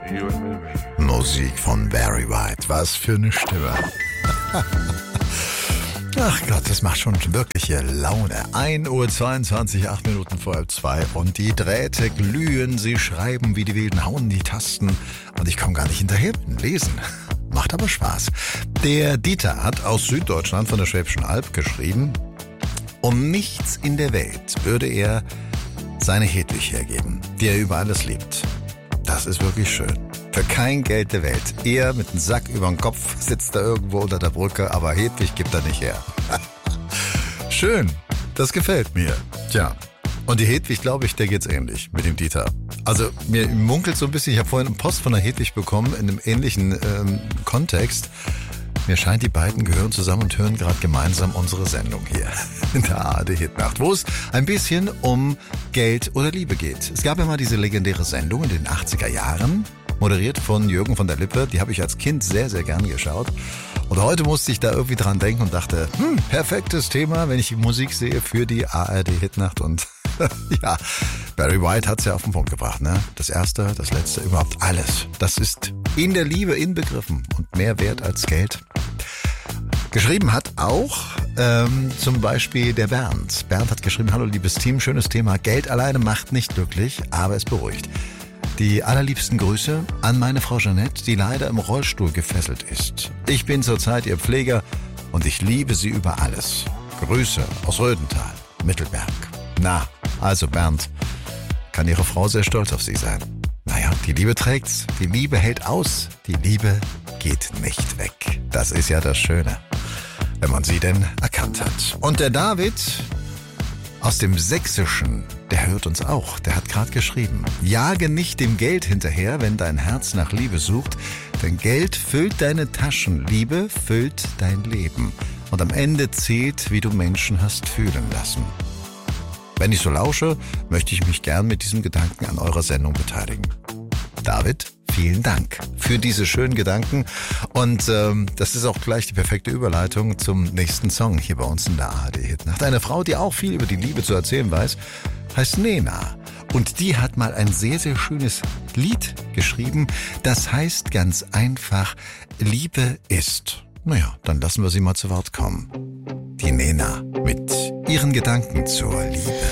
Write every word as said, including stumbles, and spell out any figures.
Musik von Barry White. Was für eine Stimme. Ach Gott, das macht schon wirkliche Laune. ein Uhr zweiundzwanzig, acht Minuten vor halb zwei und die Drähte glühen, sie schreiben wie die Wilden, hauen die Tasten und ich komme gar nicht hinterher mit dem Lesen. Macht aber Spaß. Der Dieter hat aus Süddeutschland von der Schwäbischen Alb geschrieben, um nichts in der Welt würde er seine Hedwig hergeben, die er über alles liebt. Das ist wirklich schön. Für kein Geld der Welt. Er mit einem Sack über dem Kopf sitzt da irgendwo unter der Brücke, aber Hedwig gibt er nicht her. Schön, das gefällt mir. Tja, und die Hedwig, glaube ich, der geht's ähnlich mit dem Dieter. Also mir munkelt so ein bisschen, ich habe vorhin einen Post von der Hedwig bekommen in einem ähnlichen ähm, Kontext. Mir scheint, die beiden gehören zusammen und hören gerade gemeinsam unsere Sendung hier in der A R D Hitnacht, wo es ein bisschen um Geld oder Liebe geht. Es gab ja mal diese legendäre Sendung in den achtziger Jahren, moderiert von Jürgen von der Lippe. Die habe ich als Kind sehr, sehr gern geschaut. Und heute musste ich da irgendwie dran denken und dachte, hm, perfektes Thema, wenn ich die Musik sehe für die A R D Hitnacht. Und ja, Barry White hat's ja auf den Punkt gebracht, ne? Das Erste, das Letzte, überhaupt alles. Das ist in der Liebe inbegriffen und mehr wert als Geld. Geschrieben hat auch ähm, zum Beispiel der Bernd. Bernd hat geschrieben, hallo liebes Team, schönes Thema. Geld alleine macht nicht glücklich, aber es beruhigt. Die allerliebsten Grüße an meine Frau Jeanette, die leider im Rollstuhl gefesselt ist. Ich bin zurzeit ihr Pfleger und ich liebe sie über alles. Grüße aus Rödental, Mittelberg. Na, also Bernd, kann Ihre Frau sehr stolz auf Sie sein. Naja, die Liebe trägt's, die Liebe hält aus, die Liebe geht nicht weg. Das ist ja das Schöne, wenn man sie denn erkannt hat. Und der David aus dem Sächsischen, der hört uns auch, der hat gerade geschrieben, jage nicht dem Geld hinterher, wenn dein Herz nach Liebe sucht, denn Geld füllt deine Taschen, Liebe füllt dein Leben. Und am Ende zählt, wie du Menschen hast fühlen lassen. Wenn ich so lausche, möchte ich mich gern mit diesem Gedanken an eurer Sendung beteiligen. David, vielen Dank für diese schönen Gedanken. Und ähm, das ist auch gleich die perfekte Überleitung zum nächsten Song hier bei uns in der A R D Hitnacht. Eine Frau, die auch viel über die Liebe zu erzählen weiß, heißt Nena. Und die hat mal ein sehr, sehr schönes Lied geschrieben. Das heißt ganz einfach, Liebe ist. Naja, dann lassen wir sie mal zu Wort kommen. Die Nena mit ihren Gedanken zur Liebe.